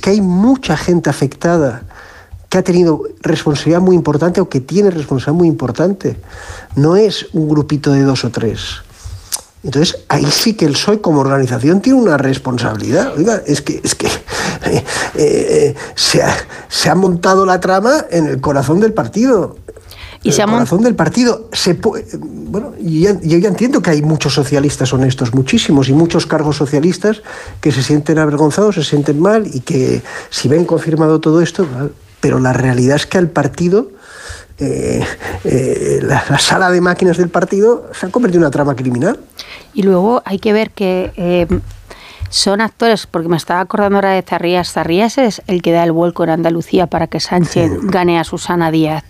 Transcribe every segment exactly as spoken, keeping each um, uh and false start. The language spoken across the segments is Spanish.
que hay mucha gente afectada que ha tenido responsabilidad muy importante o que tiene responsabilidad muy importante. No es un grupito de dos o tres. Entonces, ahí sí que el P S O E como organización tiene una responsabilidad. Oiga, es que, es que eh, eh, se, ha, se ha montado la trama en el corazón del partido. Y el se corazón del partido. Se puede, bueno, yo ya, yo ya entiendo que hay muchos socialistas honestos, muchísimos, y muchos cargos socialistas que se sienten avergonzados, se sienten mal, y que si ven confirmado todo esto, pero la realidad es que al partido... Eh, eh, la, la sala de máquinas del partido se ha convertido en una trama criminal. Y luego hay que ver que eh, son actores, porque me estaba acordando ahora de Zarrías. Zarrías es el que da el vuelco en Andalucía para que Sánchez sí. gane a Susana Díaz.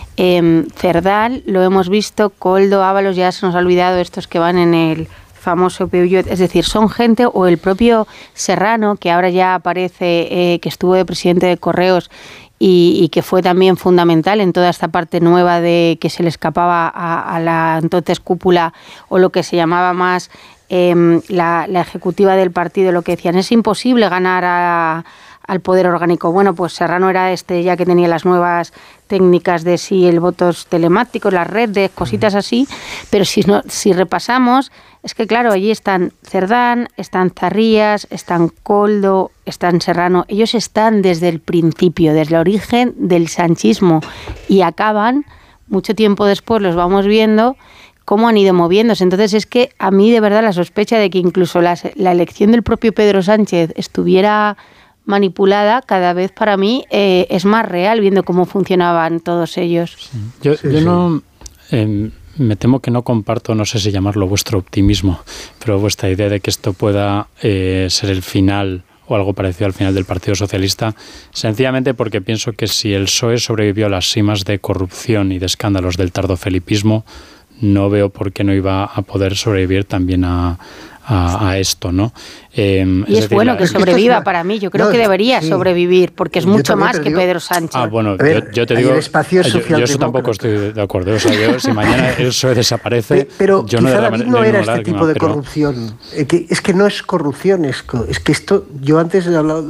Eh, Cerdán, lo hemos visto, Koldo, Ábalos, ya se nos ha olvidado estos que van en el famoso Peugeot, es decir, son gente, o el propio Serrano, que ahora ya aparece, eh, que estuvo de presidente de Correos, Y, y que fue también fundamental en toda esta parte nueva de que se le escapaba a, a la entonces cúpula, o lo que se llamaba más eh, la, la ejecutiva del partido, lo que decían, es imposible ganar a, al poder orgánico. Bueno, pues Serrano era este ya que tenía las nuevas técnicas de sí, el votos telemáticos, las redes, cositas así, pero si, no, si repasamos, es que claro, allí están Cerdán, están Zarrías, están Koldo, están Serrano, ellos están desde el principio, desde el origen del sanchismo, y acaban, mucho tiempo después los vamos viendo, cómo han ido moviéndose. Entonces es que a mí de verdad la sospecha de que incluso la, la elección del propio Pedro Sánchez estuviera manipulada, cada vez para mí eh, es más real, viendo cómo funcionaban todos ellos. Sí. Yo, sí, yo sí. no... Eh, me temo que no comparto, no sé si llamarlo vuestro optimismo, pero vuestra idea de que esto pueda eh, ser el final o algo parecido al final del Partido Socialista, sencillamente porque pienso que si el P S O E sobrevivió a las simas de corrupción y de escándalos del tardofelipismo, no veo por qué no iba a poder sobrevivir también a, a, a esto, ¿no? Eh, y es, es decir, bueno la, que sobreviva es para mí, yo creo no, que debería sí. sobrevivir, porque es yo mucho más que Pedro Sánchez. Ah, bueno, ver, yo, yo te digo, yo, yo eso tampoco estoy de acuerdo, o sea, yo, si mañana el P S O E desaparece, pero yo no, quizá de la, David no de era este lágrima, tipo de pero... corrupción, es que, es que no es corrupción, es, es que esto, yo antes he hablado,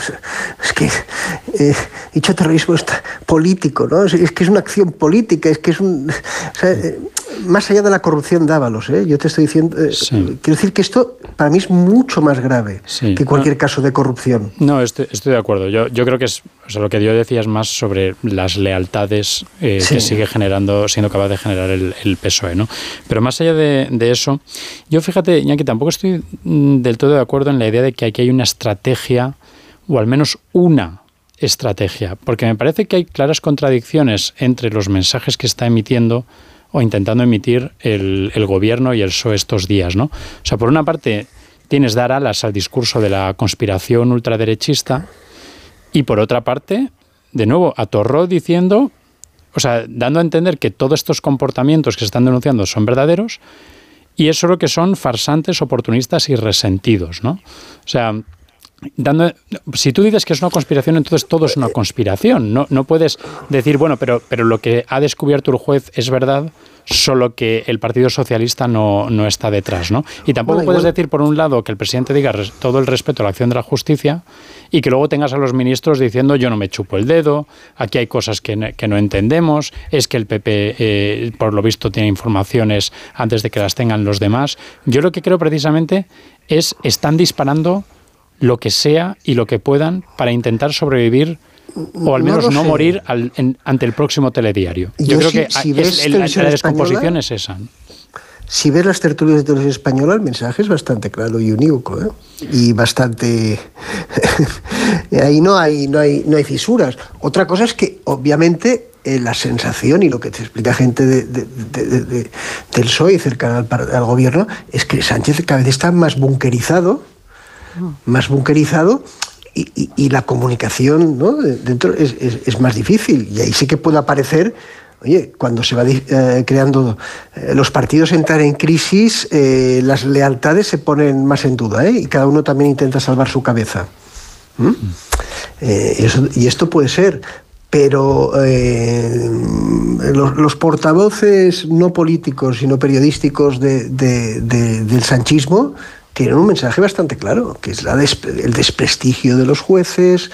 es que eh, he dicho terrorismo político, ¿no? Es, es que es una acción política, es que es un... O sea, eh, más allá de la corrupción de Ábalos, ¿eh? Yo te estoy diciendo, eh, sí. quiero decir que esto para mí es mucho más grave sí. que cualquier no, caso de corrupción. No, estoy, estoy de acuerdo. Yo, yo creo que es, o sea, lo que yo decía es más sobre las lealtades eh, sí. que sigue generando, siendo capaz de generar el, el P S O E, ¿no? Pero más allá de, de eso, yo fíjate, Iñaki, tampoco estoy del todo de acuerdo en la idea de que aquí hay una estrategia, o al menos una estrategia, porque me parece que hay claras contradicciones entre los mensajes que está emitiendo o intentando emitir el, el gobierno y el P S O E estos días, ¿no? O sea, por una parte tienes dar alas al discurso de la conspiración ultraderechista y por otra parte, de nuevo, atorró diciendo, o sea, dando a entender que todos estos comportamientos que se están denunciando son verdaderos y es solo que son farsantes, oportunistas y resentidos, ¿no? O sea, dando, si tú dices que es una conspiración, entonces todo es una conspiración. No, no puedes decir, bueno, pero, pero lo que ha descubierto el juez es verdad, solo que el Partido Socialista no, no está detrás, ¿no? Y tampoco bueno, puedes igual. decir, por un lado, que el presidente diga res, todo el respeto a la acción de la justicia y que luego tengas a los ministros diciendo yo no me chupo el dedo, aquí hay cosas que, que no entendemos, es que el P P, eh, por lo visto, tiene informaciones antes de que las tengan los demás. Yo lo que creo precisamente es, están disparando lo que sea y lo que puedan para intentar sobrevivir o al menos no, no morir al, en, ante el próximo telediario. Yo, Yo creo si, que si es, el, la, la descomposición es esa. Si ves las tertulias de televisión española, el mensaje es bastante claro y unívoco, ¿eh? Y bastante... Ahí no hay, no, hay, no hay fisuras. Otra cosa es que, obviamente, eh, la sensación y lo que te explica gente de, de, de, de, de, del P S O E y cercana al, al gobierno es que Sánchez cada vez está más bunkerizado, más bunkerizado y, y, y la comunicación, ¿no? dentro es, es, es más difícil y ahí sí que puede aparecer, oye, cuando se va eh, creando eh, los partidos entran en crisis, eh, las lealtades se ponen más en duda, ¿eh? Y cada uno también intenta salvar su cabeza. ¿Mm? Eh, eso, y esto puede ser, pero eh, los, los portavoces no políticos sino periodísticos de, de, de, del sanchismo tienen un mensaje bastante claro, que es la des- el desprestigio de los jueces,